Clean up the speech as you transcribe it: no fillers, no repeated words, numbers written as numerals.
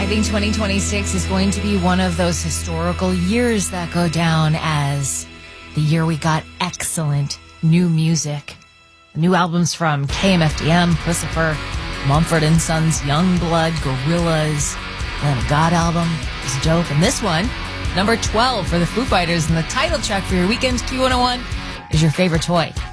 I think 2026 is going to be one of those historical years that go down as the year we got excellent new music. New albums from KMFDM, Puscifer, Mumford & Sons, Youngblood, Gorillaz, Lamb of God album is dope. And this one, number 12 for the Foo Fighters, and the title track for your weekend Q101 is Your Favorite Toy.